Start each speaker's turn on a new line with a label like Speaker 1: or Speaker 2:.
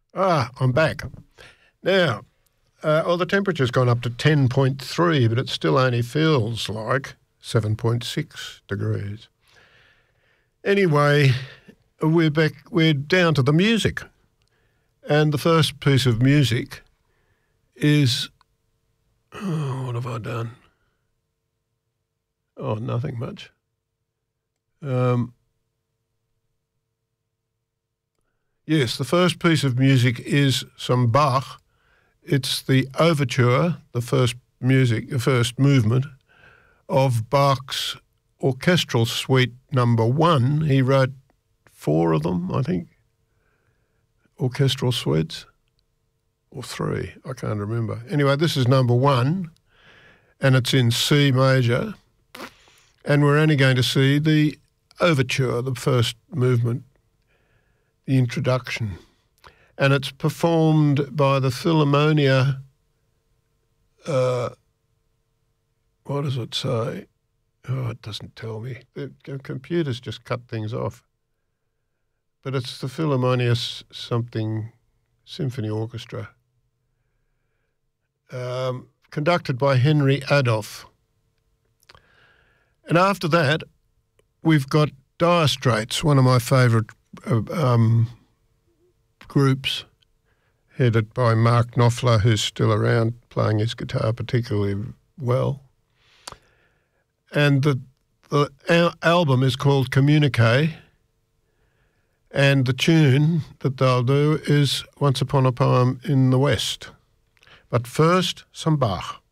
Speaker 1: I'm back. Now, the temperature's gone up to 10.3, but it still only feels like 7.6 degrees. Anyway, we're back. We're down to the music. And the first piece of music is... Oh, what have I done? Oh, nothing much. Yes, the first piece of music is some Bach. It's the overture, the first movement of Bach's Orchestral Suite Number 1. He wrote 4 of them, I think, orchestral suites, or 3, I can't remember. Anyway, this is number 1, and it's in C major, and we're only going to see the overture, the first movement, the introduction. And it's performed by the Philharmonia, what does it say? Oh, it doesn't tell me. The computers just cut things off. But it's the Philharmonia something Symphony Orchestra, conducted by Henry Adolph. And after that, we've got Dire Straits, one of my favourite groups, headed by Mark Knopfler, who's still around playing his guitar particularly well. And the album is called Communique, and the tune that they'll do is Once Upon a Poem in the West. But first, some Bach.